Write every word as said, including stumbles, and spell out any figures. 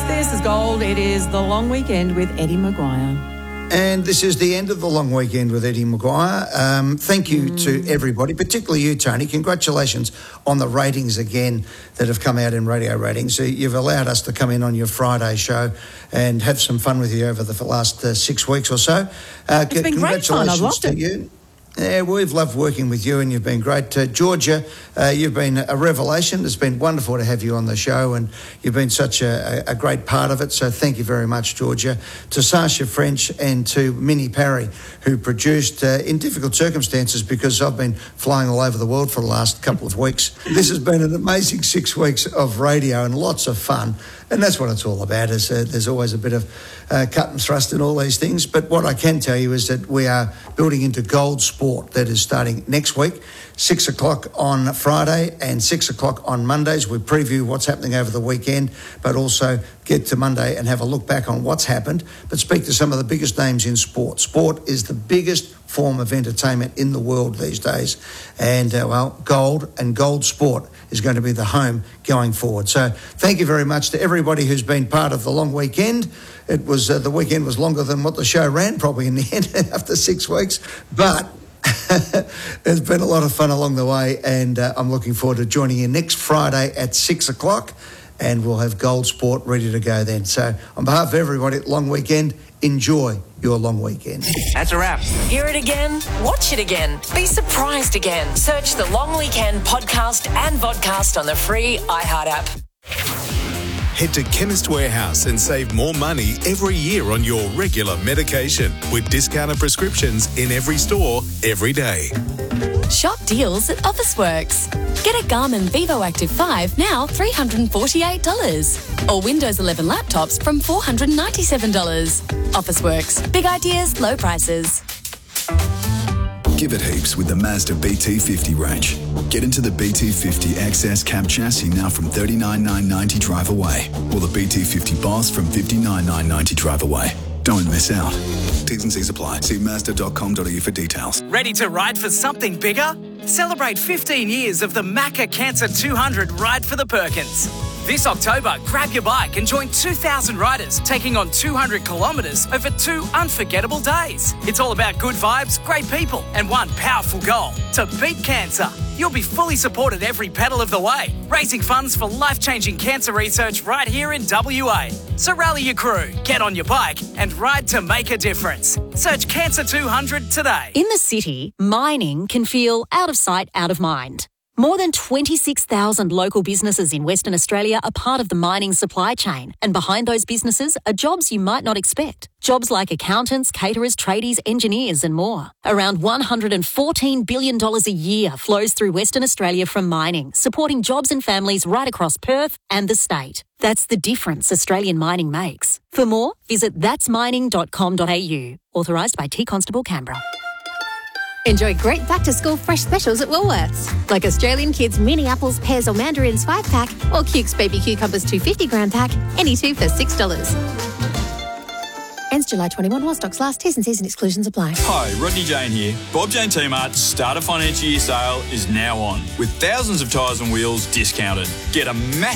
This is Gold. It is the long weekend with Eddie Maguire. And this is the end of the long weekend with Eddie Maguire. Um, thank you mm. to everybody, particularly you, Tony. Congratulations on the ratings again that have come out in radio ratings. You've allowed us to come in on your Friday show and have some fun with you over the last uh, six weeks or so. Uh, it's been great fun. I've loved to it. You. Yeah, we've loved working with you and you've been great. Uh, Georgia, uh, you've been a revelation. It's been wonderful to have you on the show and you've been such a, a great part of it. So thank you very much, Georgia. To Sasha French and to Minnie Parry, who produced uh, in difficult circumstances because I've been flying all over the world for the last couple of weeks. This has been an amazing six weeks of radio and lots of fun. And that's what it's all about. Is uh, there's always a bit of uh, cut and thrust in all these things. But what I can tell you is that we are building into Gold Sport that is starting next week, six o'clock on Friday and six o'clock on Mondays. We preview what's happening over the weekend, but also get to Monday and have a look back on what's happened, but speak to some of the biggest names in sport. Sport is the biggest form of entertainment in the world these days. And, uh, well, Gold and Gold Sport is going to be the home going forward. So thank you very much to everybody who's been part of the long weekend. It was uh, the weekend was longer than what the show ran, probably in the end after six weeks. But it's been a lot of fun along the way, and uh, I'm looking forward to joining you next Friday at six o'clock, and we'll have Gold Sport ready to go then. So on behalf of everybody at Long Weekend, enjoy your long weekend. That's a wrap. Hear it again, watch it again, be surprised again. Search the Long Weekend podcast and vodcast on the free iHeart app. Head to Chemist Warehouse and save more money every year on your regular medication with discounted prescriptions in every store, every day. Shop deals at Officeworks. Get a Garmin Vivo Active five now three hundred forty-eight dollars. Or Windows eleven laptops from four hundred ninety-seven dollars. Officeworks. Big ideas, low prices. Give it heaps with the Mazda B T fifty range. Get into the B T fifty X S cab chassis now from thirty-nine thousand nine hundred ninety dollars drive away, or the B T fifty Boss from fifty-nine thousand nine hundred ninety dollars drive away. Don't miss out. T's and C's apply. See mazda dot com dot a u for details. Ready to ride for something bigger? Celebrate fifteen years of the Macca Cancer two hundred Ride for the Perkins. This October, grab your bike and join two thousand riders taking on two hundred kilometres over two unforgettable days. It's all about good vibes, great people, and one powerful goal: to beat cancer. You'll be fully supported every pedal of the way, raising funds for life-changing cancer research right here in W A. So rally your crew, get on your bike, and ride to make a difference. Search Cancer two hundred today. In the city, mining can feel out of sight, out of mind. More than twenty-six thousand local businesses in Western Australia are part of the mining supply chain, and behind those businesses are jobs you might not expect. Jobs like accountants, caterers, tradies, engineers and more. Around one hundred fourteen billion dollars a year flows through Western Australia from mining, supporting jobs and families right across Perth and the state. That's the difference Australian mining makes. For more, visit thats mining dot com dot a u. Authorised by T Constable Canberra. Enjoy great back-to-school fresh specials at Woolworths, like Australian Kids mini apples, pears or mandarins five pack, or Cukes baby cucumbers two hundred fifty gram pack, any two for six dollars. Ends July twenty-first, while stocks last. T's and C's and exclusions apply. Hi, Rodney Jane here. Bob Jane T-Mart's Start a Financial Year sale is now on, with thousands of tyres and wheels discounted. Get a massive